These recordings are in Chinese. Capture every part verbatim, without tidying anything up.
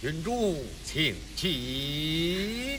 云主请起。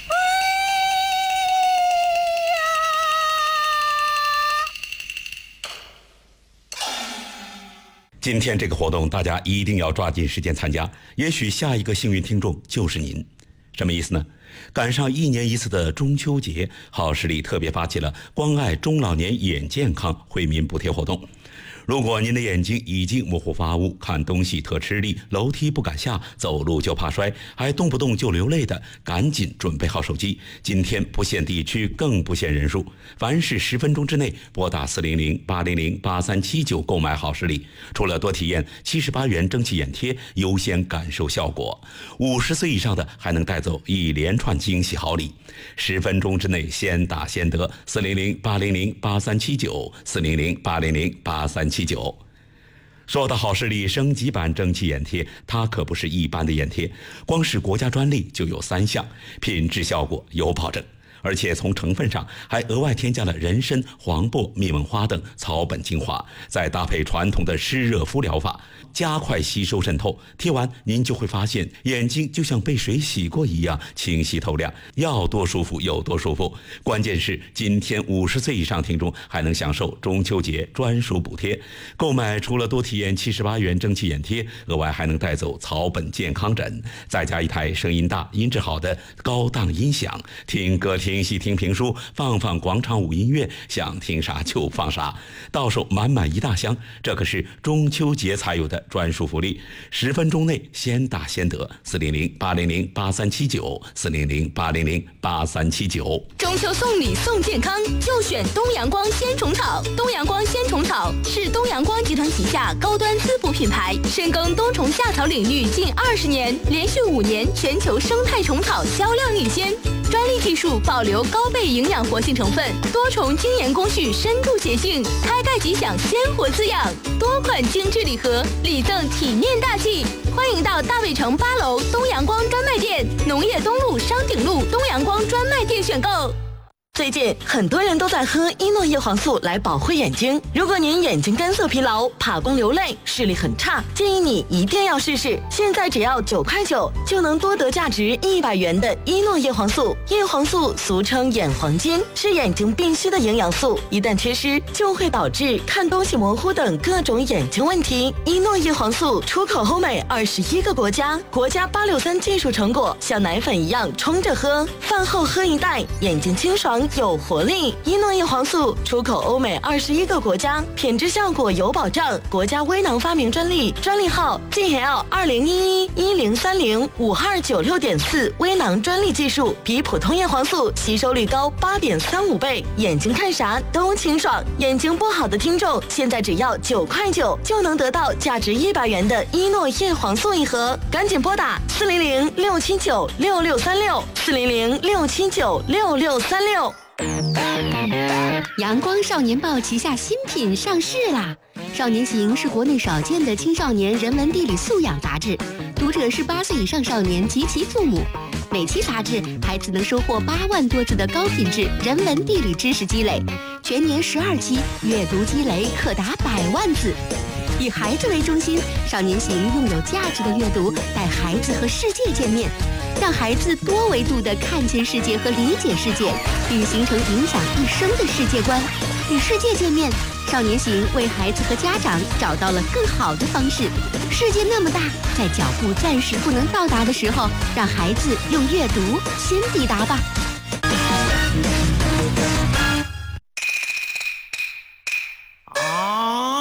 今天这个活动，大家一定要抓紧时间参加，也许下一个幸运听众就是您。什么意思呢？赶上一年一次的中秋节，好视力特别发起了关爱中老年眼健康惠民补贴活动。如果您的眼睛已经模糊发物，看东西特吃力，楼梯不敢下，走路就怕摔，还动不动就流泪的，赶紧准备好手机。今天不限地区，更不限人数，凡是十分钟之内拨打四零零八零零八三七九购买好视力，除了多体验七十八元蒸汽眼贴，优先感受效果。五十岁以上的还能带走一连串惊喜好礼。十分钟之内先打先得，四零零八零零八三七九，四零零八零零八三七九。说到好视力升级版蒸汽眼贴，它可不是一般的眼贴，光是国家专利就有三项，品质效果有保证，而且从成分上还额外添加了人参、黄柏、蜜蚊花等草本精华，再搭配传统的湿热敷疗法，加快吸收渗透。贴完您就会发现眼睛就像被水洗过一样清晰透亮，要多舒服有多舒服。关键是今天五十岁以上听众还能享受中秋节专属补贴，购买除了多体验七十八元蒸汽眼贴，额外还能带走草本健康枕，再加一台声音大音质好的高档音响，听歌听戏听评书，放放广场舞音乐，想听啥就放啥，到手满满一大箱。这可是中秋节才有的专属福利，十分钟内先打先得，四零零八零零八三七九，四零零八零零八三七九。 中秋送礼送健康，就选东阳光鲜虫草。东阳光鲜虫草是东阳光集团旗下高端滋补品牌，深耕冬虫夏草领域近二十年，连续五年全球生态虫草销量领先。专利技术保留高倍营养活性成分，多重精研工序深度洁净，开盖即享鲜活滋养。多款精致礼盒，礼赠体面大气。欢迎到大卫城八楼东阳光专卖店、农业东路商鼎路东阳光专卖店选购。最近很多人都在喝伊诺叶黄素来保护眼睛，如果您眼睛干涩疲劳、怕光流泪、视力很差，建议你一定要试试。现在只要九块九就能多得价值一百元的伊诺叶黄素。叶黄素俗称眼黄金，是眼睛必需的营养素，一旦缺失就会导致看东西模糊等各种眼睛问题。伊诺叶黄素出口欧美二十一个国家，国家八六三技术成果，像奶粉一样冲着喝，饭后喝一袋，眼睛清爽有活力。伊诺叶黄素出口欧美二十一个国家，品质效果有保障，国家微囊发明专利，专利号 G L 二零一一一零三零五二九六点四，微囊专利技术，比普通叶黄素吸收率高八点三五倍，眼睛看啥都清爽。眼睛不好的听众，现在只要九块九就能得到价值一百元的伊诺叶黄素一盒，赶紧拨打四零零六七九六六三六四零零六七九六六三六。 阳光少年报旗下新品上市啦！少年行是国内少见的青少年人文地理素养杂志，读者是八岁以上少年及其父母。每期杂志，孩子能收获八万多字的高品质人文地理知识积累，全年十二期，阅读积累可达百万字。以孩子为中心，少年行用有价值的阅读带孩子和世界见面，让孩子多维度地看见世界和理解世界，并形成影响一生的世界观。与世界见面，少年行为孩子和家长找到了更好的方式。世界那么大，在脚步暂时不能到达的时候，让孩子用阅读先抵达吧。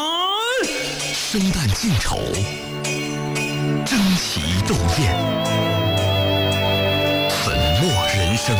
生旦净丑，争奇斗艳，